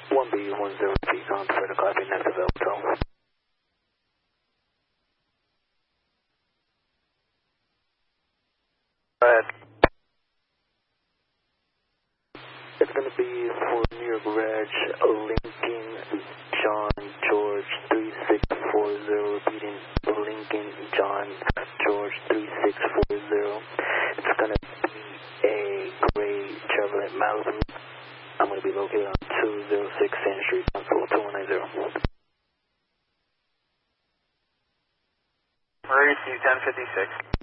1B10 Pecan, Fred, copy, next available. It's going to be for New York Reg, Lincoln, John, George, 3640, repeating, Lincoln, John, George, 3640. It's going to be a gray Chevrolet Malibu. I'm going to be located on 206 Sand Street, 2190. Marie, 1056.